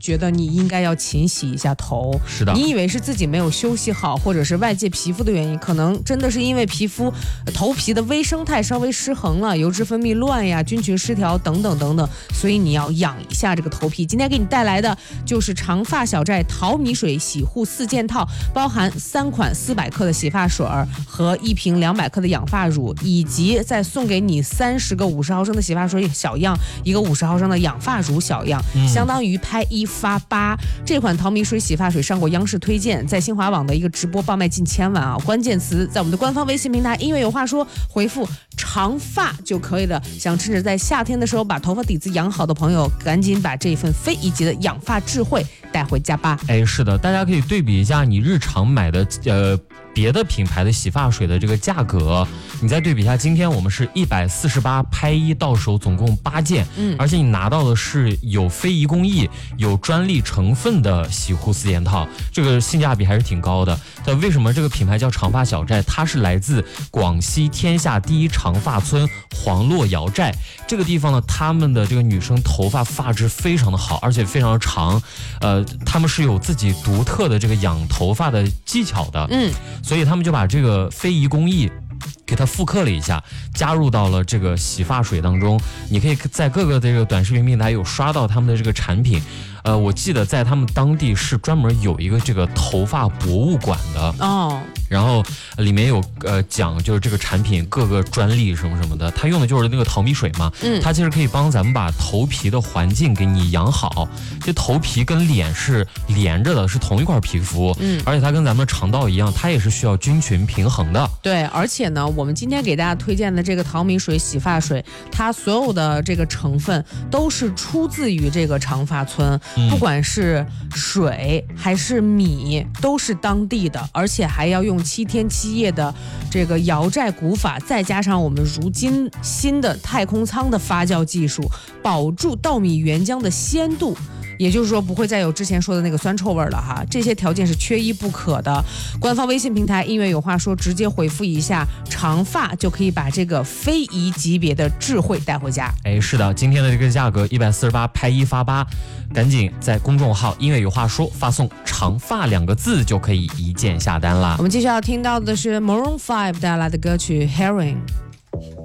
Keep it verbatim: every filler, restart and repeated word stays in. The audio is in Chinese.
觉得你应该要勤洗一下头。 是的， 你以为是自己没有休息好，或者是外界皮肤的原因，可能真的是因为皮肤头皮的微生态稍微失衡了，油脂分泌乱呀，菌群失调等等等等，所以你要养一下这个头皮。今天给你带来的就是长发小寨淘米水洗护四件套，包含三款四百克的洗发水和一瓶两百克的养发乳，以及再送给你三十个五十毫升的洗发水小样，一个五十毫升的养发乳小样， 嗯、 相当于拍一发八。这款淘米水洗发水上过央视推荐，在新华网的一个直播爆卖近千万啊！关键词在我们的官方微信平台音乐有话说，回复长发就可以了。想趁着在夏天的时候把头发底子养好的朋友，赶紧把这份非一级的养发智慧带回家吧。 哎，是的，大家可以对比一下你日常买的呃别的品牌的洗发水的这个价格，你再对比一下，今天我们是一百四十八拍一到手，总共八件，嗯，而且你拿到的是有非遗工艺、有专利成分的洗护四件套，这个性价比还是挺高的。但为什么这个品牌叫长发小寨？它是来自广西天下第一长发村黄洛瑶寨这个地方呢，他们的这个女生头发发质非常的好，而且非常的长，呃，他们是有自己独特的这个养头发的技巧的，嗯。所以他们就把这个非遗工艺给它复刻了一下，加入到了这个洗发水当中。你可以在各个这个短视频平台有刷到他们的这个产品。呃，我记得在他们当地是专门有一个这个头发博物馆的哦，然后里面有呃讲就是这个产品各个专利什么什么的，它用的就是那个淘米水嘛，嗯，它其实可以帮咱们把头皮的环境给你养好。这头皮跟脸是连着的，是同一块皮肤，嗯，而且它跟咱们的肠道一样，它也是需要菌群平衡的。 对，而且呢，我们今天给大家推荐的这个淘米水洗发水，它所有的这个成分都是出自于这个长发村。不管是水还是米都是当地的，而且还要用七天七夜的这个瑶寨古法，再加上我们如今新的太空舱的发酵技术，保住稻米原浆的鲜度，也就是说不会再有之前说的那个酸臭味了哈。这些条件是缺一不可的。官方微信平台音乐有话说，直接回复一下长发就可以把这个非遗级别的智慧带回家。 哎，是的，今天的这个价格一百四十八拍一发八，赶紧在公众号音乐有话说发送长发两个字就可以一键下单啦。 我们接下来要听到的是 Maroon 五带来的歌曲 Herring。